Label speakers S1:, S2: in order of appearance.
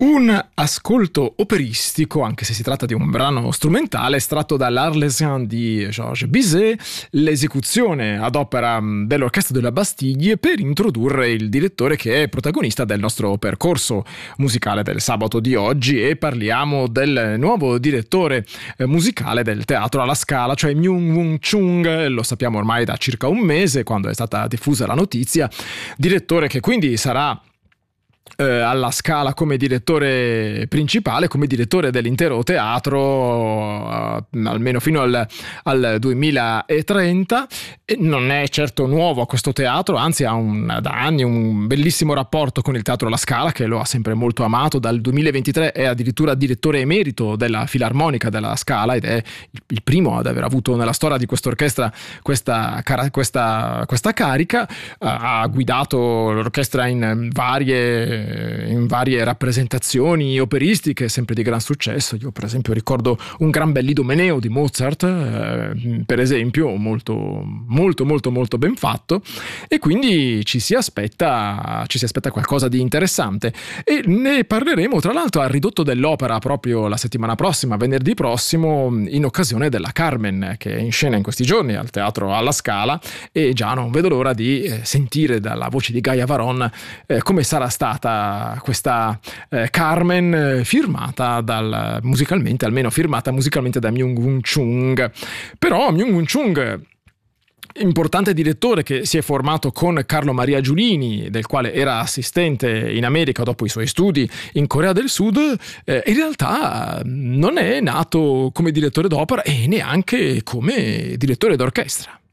S1: Un ascolto operistico, anche se si tratta di un brano strumentale, estratto dall'Arlésienne di Georges Bizet, l'esecuzione ad opera dell'Orchestra de la Bastille per introdurre il direttore che è protagonista del nostro percorso musicale del sabato di oggi, e parliamo del nuovo direttore musicale del Teatro alla Scala, cioè Myung-Whun Chung. Lo sappiamo ormai da circa un mese, quando è stata diffusa la notizia, direttore che quindi sarà alla Scala come direttore principale, come direttore dell'intero teatro, almeno fino al 2030. E non è certo nuovo a questo teatro, anzi ha da anni un bellissimo rapporto con il Teatro alla Scala, che lo ha sempre molto amato. Dal 2023 è addirittura direttore emerito della Filarmonica della Scala, ed è il primo ad aver avuto nella storia di quest'orchestra questa carica. Ha guidato l'orchestra in varie rappresentazioni operistiche sempre di gran successo. Io per esempio ricordo un Gran Bell'idomeneo di Mozart, per esempio, molto ben fatto, e quindi ci si aspetta qualcosa di interessante, e ne parleremo tra l'altro al ridotto dell'opera proprio la settimana prossima, venerdì prossimo, in occasione della Carmen, che è in scena in questi giorni al Teatro alla Scala, e già non vedo l'ora di sentire dalla voce di Gaia Varon come sarà stata questa Carmen, firmata musicalmente da Myung-Whun Chung. Però Myung-Whun Chung, importante direttore che si è formato con Carlo Maria Giulini, del quale era assistente in America dopo i suoi studi in Corea del Sud, in realtà non è nato come direttore d'opera e neanche come direttore d'orchestra.